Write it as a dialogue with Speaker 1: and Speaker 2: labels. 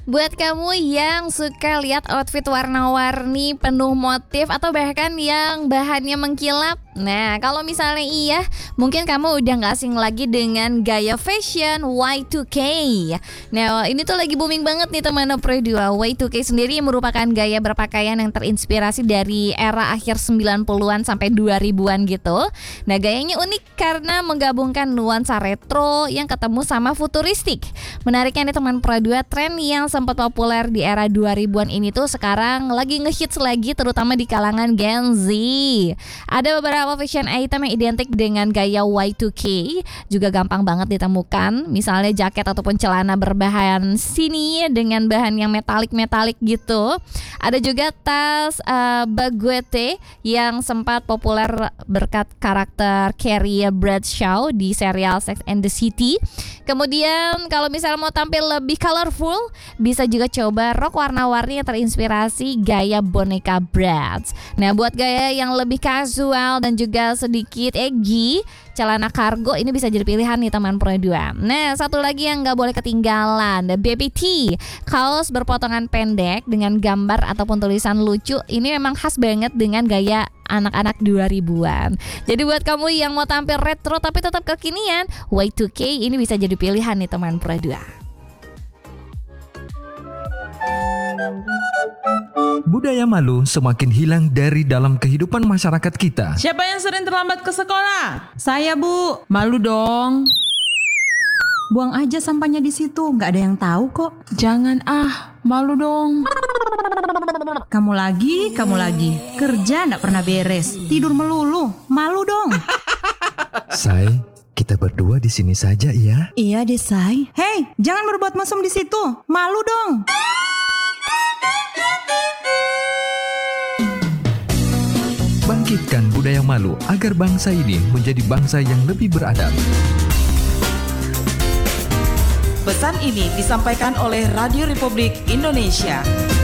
Speaker 1: Buat kamu yang suka lihat outfit warna-warni penuh motif atau bahkan yang bahannya mengkilap, nah kalau misalnya iya, mungkin kamu udah gak asing lagi dengan gaya fashion Y2K. Nah ini tuh lagi booming banget nih teman Pro 2. Y2K sendiri merupakan gaya berpakaian yang terinspirasi dari era akhir 90-an sampai 2000-an gitu. Nah gayanya unik karena menggabungkan nuansa retro yang ketemu sama futuristik. Menariknya nih teman Pro 2, tren yang sempat populer di era 2000-an ini tuh sekarang lagi ngehits lagi, terutama di kalangan Gen Z. Ada beberapa fashion item yang identik dengan gaya Y2K, juga gampang banget ditemukan. Misalnya jaket ataupun celana berbahan sini dengan bahan yang metalik gitu. Ada juga tas baguette yang sempat populer berkat karakter Carrie Bradshaw di serial Sex and the City. Kemudian kalau misalnya mau tampil lebih colorful, bisa juga coba rok warna-warni yang terinspirasi gaya boneka Bratz. Nah buat gaya yang lebih casual dan juga sedikit edgy, celana kargo ini bisa jadi pilihan nih teman Pro 2. Nah satu lagi yang gak boleh ketinggalan, Baby Tee, kaos berpotongan pendek dengan gambar ataupun tulisan lucu. Ini memang khas banget dengan gaya anak-anak 2000-an. Jadi buat kamu yang mau tampil retro tapi tetap kekinian, Y2K ini bisa jadi pilihan nih teman Pro 2.
Speaker 2: Budaya malu semakin hilang dari dalam kehidupan masyarakat kita.
Speaker 3: Siapa yang sering terlambat ke sekolah? Saya, Bu. Malu dong.
Speaker 4: Buang aja sampahnya di situ, nggak ada yang tahu kok.
Speaker 3: Jangan malu dong.
Speaker 4: Kamu lagi. Kerja nggak pernah beres, tidur melulu. Malu dong.
Speaker 2: Say, kita berdua di sini saja ya.
Speaker 4: Iya deh, Say. Hei, jangan berbuat mesum di situ. Malu dong.
Speaker 2: Bangkitkan budaya malu agar bangsa ini menjadi bangsa yang lebih beradab.
Speaker 5: Pesan ini disampaikan oleh Radio Republik Indonesia.